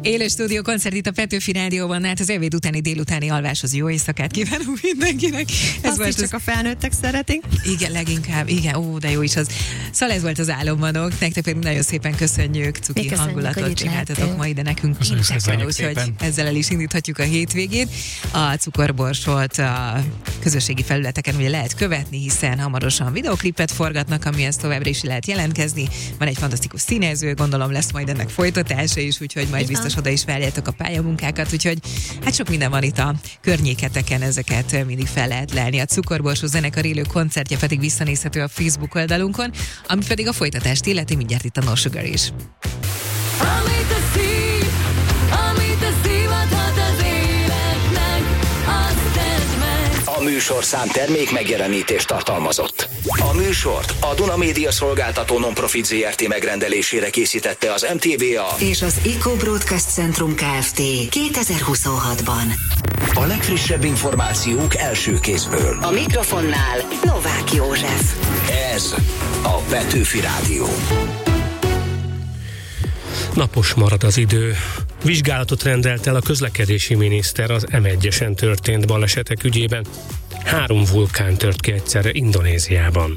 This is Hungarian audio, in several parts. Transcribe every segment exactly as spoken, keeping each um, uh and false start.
Élő stúdió koncert itt a Petőfi Rádióban, hát az ebéd utáni délutáni alváshoz jó éjszakát kívánunk mindenkinek. Ez Azt is csak az... a felnőttek szeretik. Igen, leginkább, igen, ó, de jó is az. Szóval ez volt az álommanok, nektek pedig nagyon szépen köszönjük, cuki hangulatot csináltatok ma ide nekünk. Köszönjük, úgyhogy ezzel el is indíthatjuk a hétvégét. A cukorborsolt a közösségi felületeken ugye lehet követni, hiszen hamarosan videoklipet forgatnak, amihez továbbra is lehet jelentkezni. Van egy fantasztikus színező, gondolom lesz majd ennek folytatása is, úgyhogy majd biztos oda is várjátok a pályamunkákat, úgyhogy hát sok minden van itt a környéketeken, ezeket mindig fel lehet lelni. A Cukorborsó zenekar élő koncertje pedig visszanézhető a Facebook oldalunkon, ami pedig a folytatást illeti, mindjárt itt a No Sugar is. Amit a szív, amit a szív adhat az életnek, azt tedd meg. A műsorszám termék megjelenítést tartalmazott. A műsort a Duna Média Szolgáltató Nonprofit zé er té megrendelésére készítette az em té vé á és az Eco Broadcast Centrum Kft. kétezer-huszonhatban. A legfrissebb információk első kézből. A mikrofonnál Novák József. Ez a Petőfi Rádió. Napos marad az idő. Vizsgálatot rendelt el a közlekedési miniszter az em egyesen történt balesetek ügyében. Három vulkán tört ki egyszerre Indonéziában.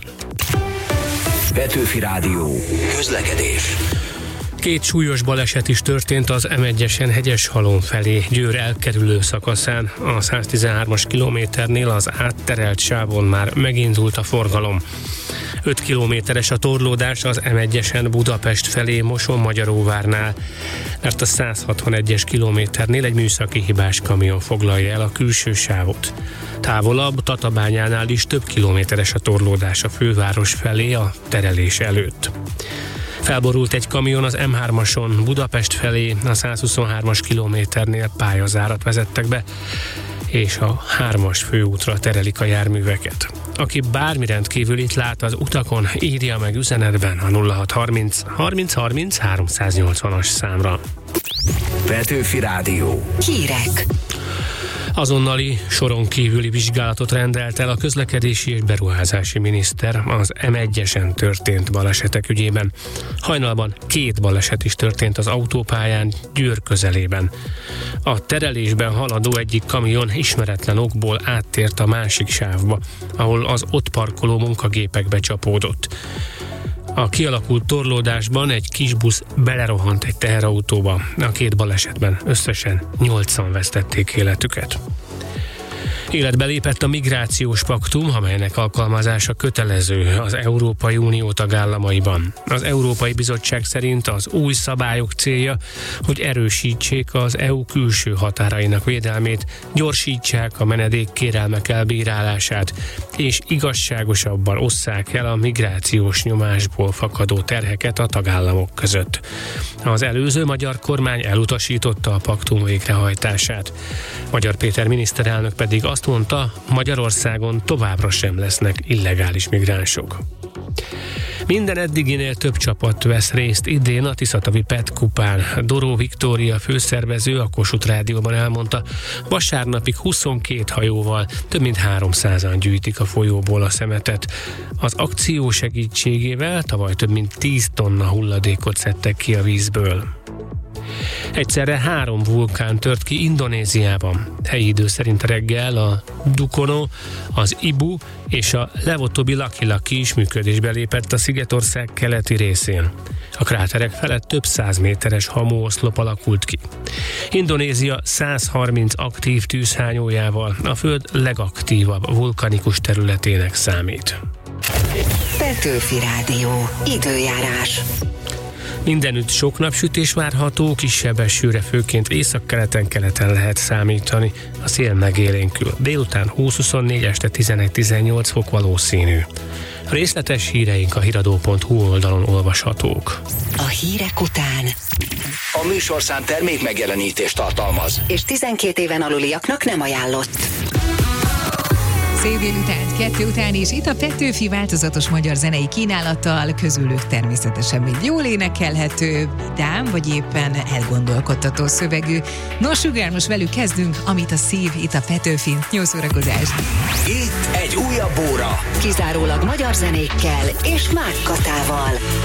Petőfi Rádió. Közlekedés. Két súlyos baleset is történt az em egyesen Hegyeshalom felé Győr elkerülő szakaszán. A száztizenhármas kilométernél az átterelt sávon már megindult a forgalom. öt kilométeres a torlódás az em egyesen Budapest felé Moson-Magyaróvárnál, mert a százhatvanegyes kilométernél egy műszaki hibás kamion foglalja el a külső sávot. Távolabb Tatabányánál is több kilométeres a torlódás a főváros felé a terelés előtt. Felborult egy kamion az em hármason Budapest felé, a százhuszonhármas kilométernél pályazárat vezettek be, és a hármas főútra terelik a járműveket. Aki bármi rendkívülit lát az utakon, írja meg üzenetben a nulla hat harminc harminc harminc háromszáznyolcvanas számra. Petőfi Rádió. Hírek. Azonnali soron kívüli vizsgálatot rendelt el a közlekedési és beruházási miniszter az em egyesen történt balesetek ügyében. Hajnalban két baleset is történt az autópályán Győr közelében. A terelésben haladó egyik kamion ismeretlen okból áttért a másik sávba, ahol az ott parkoló munkagépekbe csapódott. A kialakult torlódásban egy kis busz belerohant egy teherautóba. A két balesetben összesen nyolcan vesztették életüket. Életbe lépett a migrációs paktum, amelynek alkalmazása kötelező az Európai Unió tagállamaiban. Az Európai Bizottság szerint az új szabályok célja, hogy erősítsék az é u külső határainak védelmét, gyorsítsák a menedékkérelmek elbírálását, és igazságosabban osszák el a migrációs nyomásból fakadó terheket a tagállamok között. Az előző magyar kormány elutasította a paktum végrehajtását. Magyar Péter miniszterelnök pedig azt mondta, Magyarországon továbbra sem lesznek illegális migránsok. Minden eddiginél több csapat vesz részt idén a Tiszatavi Pet kupán. Doró Viktória főszervező a Kossuth Rádióban elmondta, vasárnapig huszonkét hajóval több mint háromszázan gyűjtik a folyóból a szemetet. Az akció segítségével tavaly több mint tíz tonna hulladékot szedtek ki a vízből. Egyszerre három vulkán tört ki Indonéziában. Helyi idő szerint reggel a Dukono, az Ibu és a Levotobi Laki-Laki is működésbe lépett a szigetország keleti részén. A kráterek felett több száz méteres hamóoszlop alakult ki. Indonézia százharminc aktív tűzhányójával a föld legaktívabb vulkanikus területének számít. Petőfi Rádió. Időjárás. Mindenütt sok napsütés várható, kisebb esőre főként északkeleten keleten lehet számítani, a szél megélénkül. Délután húsz-huszonnégy, este tizenegy-tizennyolc fok valószínű. A részletes híreink a hiradó pont hu oldalon olvashatók. A hírek után A műsorszám termék megjelenítést tartalmaz. és tizenkét éven aluliaknak nem ajánlott. Szép délután, kettő után is itt a Petőfi változatos magyar zenei kínálattal, közülük természetesen mind jól énekelhető, vidám vagy éppen elgondolkodtató szövegű. No Sugar, most velük kezdünk, amit a szív, itt a Petőfin. Jó szórakozást! Itt egy újabb óra. Kizárólag magyar zenékkel és Mák Katával.